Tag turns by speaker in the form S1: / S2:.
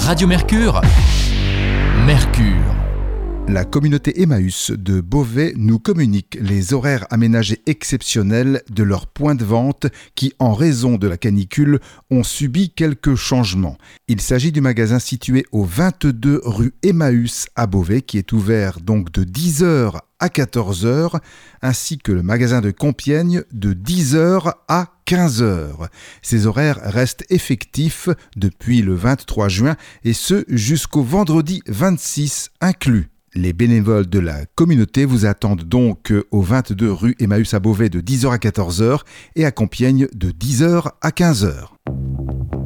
S1: Radio Mercure. Mercure.
S2: La communauté Emmaüs de Beauvais nous communique les horaires aménagés exceptionnels de leurs points de vente qui, en raison de la canicule, ont subi quelques changements. Il s'agit du magasin situé au 22 rue Emmaüs à Beauvais qui est ouvert donc de 10h à 14h, ainsi que le magasin de Compiègne de 10h à 15h. Ces horaires restent effectifs depuis le 23 juin et ce jusqu'au vendredi 26 inclus. Les bénévoles de la communauté vous attendent donc au 22 rue Emmaüs à Beauvais de 10h à 14h et à Compiègne de 10h à 15h.